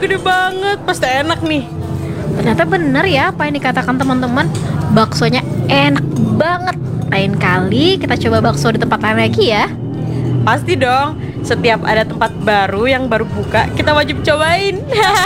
gede banget, pasti enak nih. Ternyata bener ya apa yang dikatakan teman-teman. Baksonya enak banget. Lain kali kita coba bakso di tempat lain lagi ya. Pasti dong, setiap ada tempat baru yang baru buka, kita wajib cobain.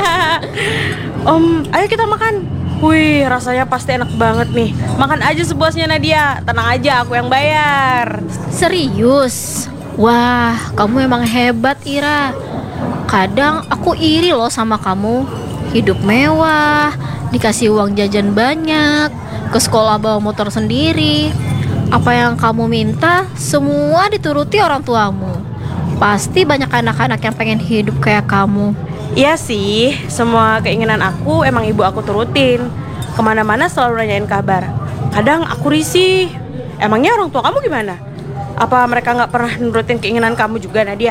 Ayo kita makan. Wih, rasanya pasti enak banget nih. Makan aja sepuasnya Nadia, tenang aja, aku yang bayar. Serius? Wah, kamu emang hebat Ira. Kadang aku iri loh sama kamu. Hidup mewah, dikasih uang jajan banyak, ke sekolah bawa motor sendiri. Apa yang kamu minta, semua dituruti orang tuamu. Pasti banyak anak-anak yang pengen hidup kayak kamu. Iya sih, semua keinginan aku emang ibu aku turutin. Kemana-mana selalu nanyain kabar. Kadang aku risih. Emangnya orang tua kamu gimana? Apa mereka nggak pernah nurutin keinginan kamu juga, Nadia?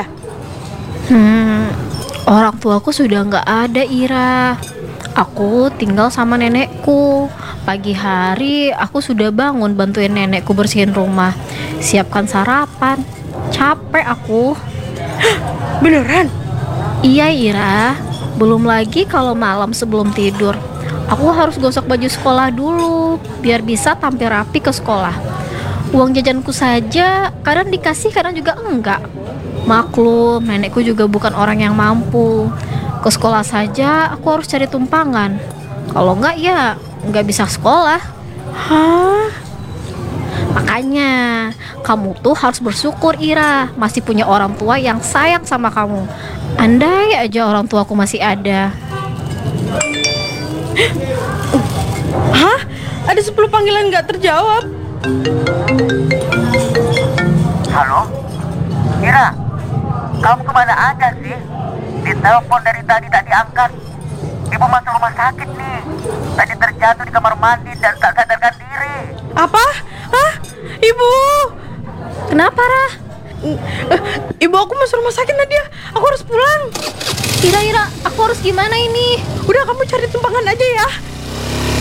Orang tuaku sudah nggak ada Ira. Aku tinggal sama nenekku. Pagi hari aku sudah bangun bantuin nenekku bersihin rumah, siapkan sarapan. Capek aku. Beneran? Iya Ira. Belum lagi kalau malam sebelum tidur, aku harus gosok baju sekolah dulu biar bisa tampil rapi ke sekolah. Uang jajanku saja kadang dikasih, kadang juga enggak. Maklum, nenekku juga bukan orang yang mampu. Ke sekolah saja aku harus cari tumpangan. Kalau enggak ya enggak bisa sekolah. Hah? Makanya kamu tuh harus bersyukur Ira, masih punya orang tua yang sayang sama kamu. Andai aja orang tuaku masih ada. Hah? Ada 10 panggilan nggak terjawab. Halo? Ira, kamu kemana aja sih? Ditelepon dari tadi tak diangkat. Ibu masuk rumah sakit nih. Tadi terjatuh di kamar mandi dan tak sadarkan diri. Apa? Hah? Ibu? Kenapa Rah? Ibu aku masuk rumah sakit, Nadia. Aku harus pulang. Ira, aku harus gimana ini? Udah, kamu cari tumpangan aja ya.